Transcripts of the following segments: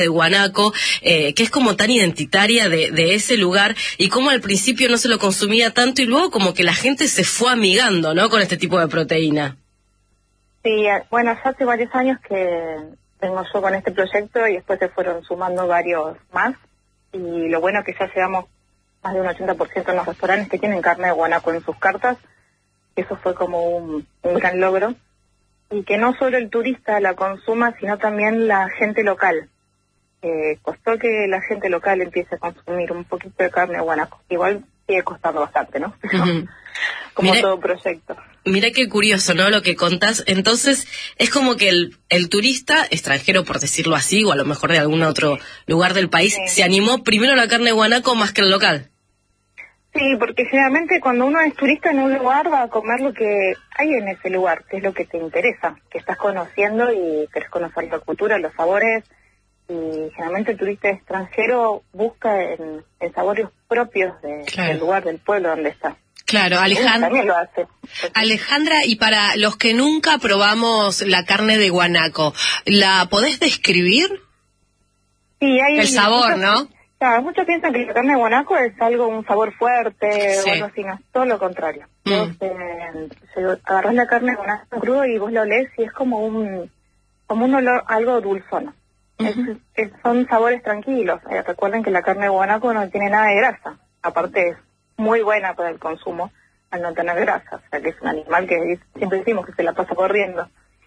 de Guanaco, que es como tan identitaria de ese lugar, y cómo al principio no se lo consumía tanto y luego como que la gente se fue amigando, ¿no?, con este tipo de proteína. Sí, bueno, ya hace varios años que tengo yo con este proyecto y después se fueron sumando varios más, y lo bueno es que ya llegamos más de un 80% en los restaurantes que tienen carne de guanaco en sus cartas. Eso fue como un gran logro, y que no solo el turista la consuma, sino también la gente local. Costó que la gente local empiece a consumir un poquito de carne de guanaco. Igual sigue costando bastante, ¿no? Como todo proyecto. Mira qué curioso, ¿no?, lo que contás. Entonces, es como que el turista extranjero, por decirlo así, o a lo mejor de algún otro lugar del país, se animó primero a la carne de guanaco más que el local. Sí, porque generalmente cuando uno es turista en un lugar va a comer lo que hay en ese lugar, que es lo que te interesa, que estás conociendo y querés conocer la cultura, los sabores, y generalmente el turista extranjero busca en sabores propios del lugar, del pueblo donde está. Claro, Alejandra. También lo hace. Alejandra, y para los que nunca probamos la carne de guanaco, ¿la podés describir? Sí, hay el sabor, ¿no? Claro, muchos piensan que la carne de guanaco es un sabor fuerte o algo así, no, todo lo contrario. Vos agarrás la carne de guanaco crudo y vos lo olés y es como un olor, algo dulzón. Son sabores tranquilos. Recuerden que la carne de guanaco no tiene nada de grasa, aparte es muy buena para el consumo al no tener grasa, o sea que es un animal que siempre decimos que se la pasa corriendo.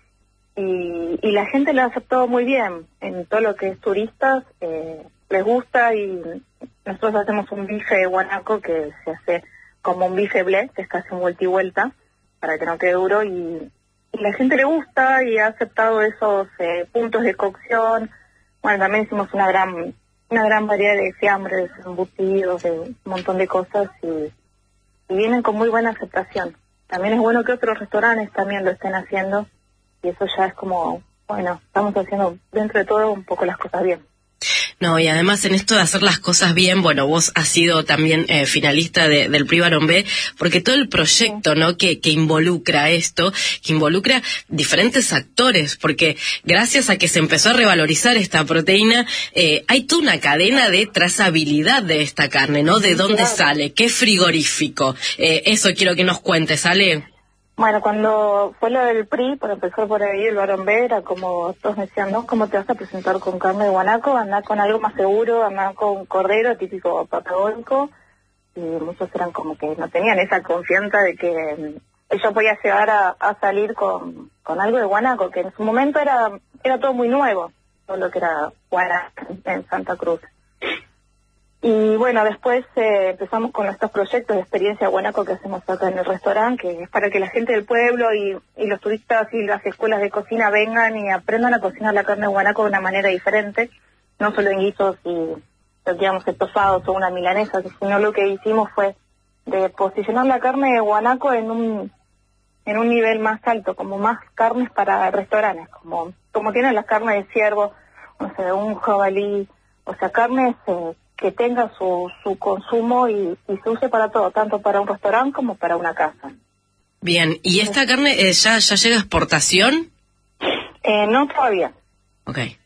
Y la gente lo ha aceptado muy bien, en todo lo que es turistas, les gusta, y nosotros hacemos un bife de guanaco que se hace como un bife blé, que es casi un vuelta y vuelta, para que no quede duro, y la gente le gusta y ha aceptado esos puntos de cocción. Bueno, también hicimos una gran variedad de fiambres, embutidos, de un montón de cosas, y vienen con muy buena aceptación. También es bueno que otros restaurantes también lo estén haciendo, y eso ya es como, bueno, estamos haciendo dentro de todo un poco las cosas bien. No, y además en esto de hacer las cosas bien, bueno, vos has sido también finalista del Prix Baron B, porque todo el proyecto, ¿no?, que involucra esto, que involucra diferentes actores, porque gracias a que se empezó a revalorizar esta proteína, hay toda una cadena de trazabilidad de esta carne, ¿no?, de dónde sale, qué frigorífico. Eso quiero que nos cuentes, Ale. Bueno, cuando fue lo del PRI, por empezar por ahí, el Baron B, era como, todos me decían, ¿no?, ¿cómo te vas a presentar con carne de guanaco? Andá con algo más seguro, andá con cordero típico patagónico, y muchos eran como que no tenían esa confianza de que yo podía llegar a salir con algo de guanaco, que en su momento era todo muy nuevo, todo lo que era guanaco en Santa Cruz. Y bueno, después empezamos con estos proyectos de experiencia guanaco que hacemos acá en el restaurante, que es para que la gente del pueblo y los turistas y las escuelas de cocina vengan y aprendan a cocinar la carne de guanaco de una manera diferente, no solo en guisos y lo que llamamos estofados o una milanesa, sino lo que hicimos fue de posicionar la carne de guanaco en un nivel más alto, como más carnes para restaurantes, como tienen las carnes de ciervo, no sé, un jabalí, o sea, carnes que tenga su consumo y se use para todo, tanto para un restaurante como para una casa. Bien, ¿y esta carne ya llega a exportación? No todavía. Okay.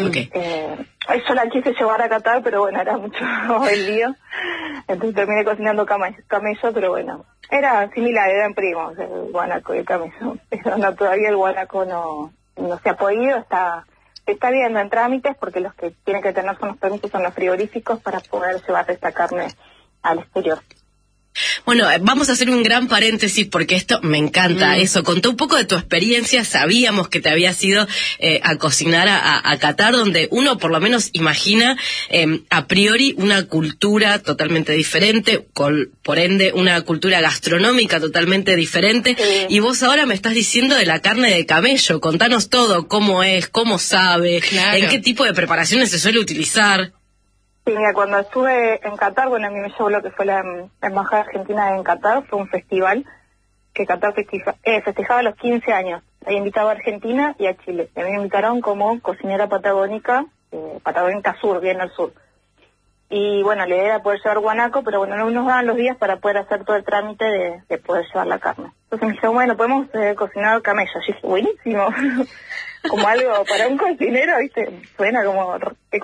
Yo la quise llevar a Qatar, pero bueno, era mucho el lío. Entonces terminé cocinando camello, pero bueno, era similar, eran primos, el guanaco y el camello. Pero no, todavía el guanaco no se ha podido, está viendo en trámites, porque los que tienen que tener son los permisos, son los frigoríficos para poder llevar esta carne al exterior. Bueno, vamos a hacer un gran paréntesis porque esto me encanta. Eso, contó un poco de tu experiencia. Sabíamos que te habías ido a cocinar a Qatar, donde uno por lo menos imagina a priori una cultura totalmente diferente, por ende una cultura gastronómica totalmente diferente. Y vos ahora me estás diciendo de la carne de camello. Contanos todo, cómo es, cómo sabe, en qué tipo de preparaciones se suele utilizar. Sí, mira, cuando estuve en Qatar, bueno, a mí me llevó lo que fue la Embajada Argentina en Qatar, fue un festival que Qatar festejaba los 15 años. Ahí invitaba a Argentina y a Chile. A mí me invitaron como cocinera patagónica, Patagónica Sur, bien al sur. Y bueno, la idea era poder llevar guanaco, pero bueno, no nos daban los días para poder hacer todo el trámite de poder llevar la carne. Entonces me dijeron, bueno, podemos cocinar camello. Yo dije, buenísimo. Como algo para un cocinero, ¿viste? Suena como